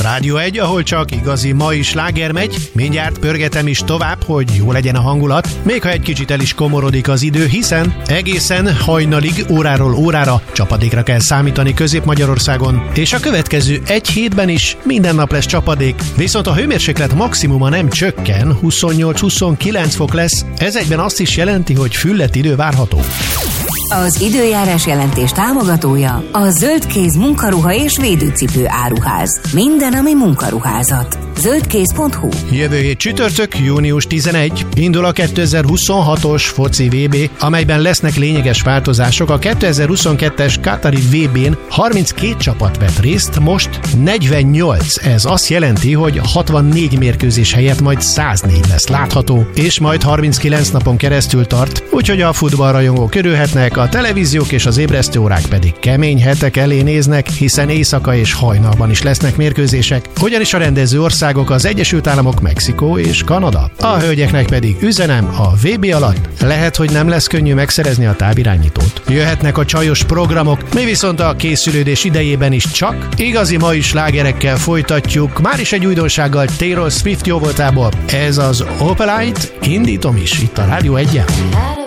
Rádió 1, ahol csak igazi mai sláger megy, mindjárt pörgetem is tovább, hogy jó legyen a hangulat, még ha egy kicsit el is komorodik az idő, hiszen egészen hajnalig, óráról órára csapadékra kell számítani Közép-Magyarországon, és a következő egy hétben is minden nap lesz csapadék, viszont a hőmérséklet maximuma nem csökken, 28-29 fok lesz, ez egyben azt is jelenti, hogy füllet idő várható. Az időjárás jelentés támogatója a Zöldkéz munkaruha és védőcipő áruház. Minden, ami munkaruházat. Zöldkéz.hu. Jövő hét csütörtök, június 11, indul a 2026-os foci VB, amelyben lesznek lényeges változások. A 2022-es Katari VB-n 32 csapat vett részt, most 48. Ez azt jelenti, hogy 64 mérkőzés helyett majd 104 lesz látható, és majd 39 napon keresztül tart, úgyhogy a futballrajongók örülhetnek, a televíziók és az ébresztő órák pedig kemény hetek elé néznek, hiszen éjszaka és hajnalban is lesznek mérkőzések, ugyanis a rendező országok az Egyesült Államok, Mexikó és Kanada. A hölgyeknek pedig üzenem, a VB alatt lehet, hogy nem lesz könnyű megszerezni a távirányítót. Jöhetnek a csajos programok, mi viszont a készülődés idejében is csak igazi mai slágerekkel folytatjuk, már is egy újdonsággal Taylor Swift jóvoltából. Ez az Opalite, indítom is itt a Rádió 1-en.